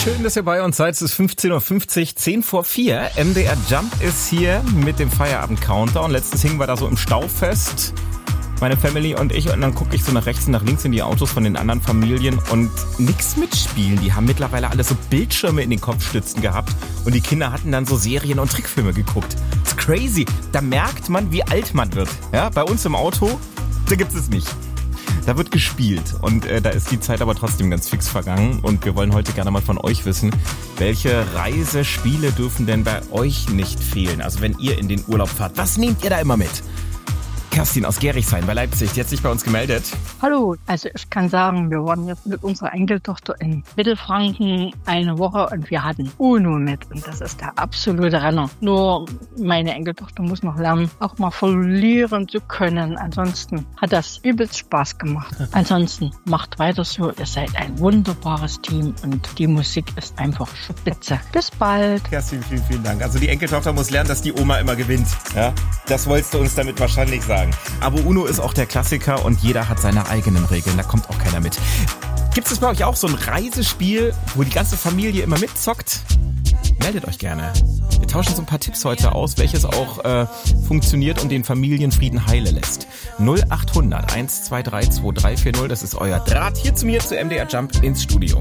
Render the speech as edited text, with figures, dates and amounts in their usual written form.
Schön, dass ihr bei uns seid. Es ist 15.50 Uhr, 10 vor 4. MDR Jump ist hier mit dem Feierabend-Counter. Und letztens hingen wir da so im Stau fest, meine Family und ich. Und dann gucke ich so nach rechts und nach links in die Autos von den anderen Familien und nix mitspielen. Die haben mittlerweile alle so Bildschirme in den Kopfstützen gehabt. Und die Kinder hatten dann so Serien und Trickfilme geguckt. Das ist crazy. Da merkt man, wie alt man wird. Ja, bei uns im Auto, da gibt's es nicht. Da wird gespielt und da ist die Zeit aber trotzdem ganz fix vergangen und wir wollen heute gerne mal von euch wissen, welche Reisespiele dürfen denn bei euch nicht fehlen? Also wenn ihr in den Urlaub fahrt, was nehmt ihr da immer mit? Kerstin aus Gerichshain bei Leipzig, die hat sich bei uns gemeldet. Hallo, also ich kann sagen, wir waren jetzt mit unserer Enkeltochter in Mittelfranken eine Woche und wir hatten UNO mit und das ist der absolute Renner. Nur meine Enkeltochter muss noch lernen, auch mal verlieren zu können. Ansonsten hat das übelst Spaß gemacht. Ansonsten macht weiter so, ihr seid ein wunderbares Team und die Musik ist einfach spitze. Bis bald. Kerstin, vielen, vielen Dank. Also die Enkeltochter muss lernen, dass die Oma immer gewinnt. Ja? Das wolltest du uns damit wahrscheinlich sagen. Aber UNO ist auch der Klassiker und jeder hat seine eigenen Regeln, da kommt auch keiner mit. Gibt es bei euch auch so ein Reisespiel, wo die ganze Familie immer mitzockt? Meldet euch gerne. Wir tauschen so ein paar Tipps heute aus, welches auch funktioniert und den Familienfrieden heile lässt. 0800 123 2340, das ist euer Draht hier zu mir, zu MDR Jump ins Studio.